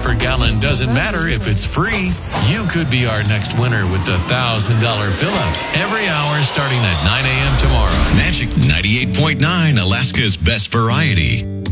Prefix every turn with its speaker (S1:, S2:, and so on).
S1: per gallon doesn't matter if it's free. You could be our next winner with the $1,000 fill-up every hour starting at 9 a.m. tomorrow.
S2: Magic 98.9, Alaska's best variety.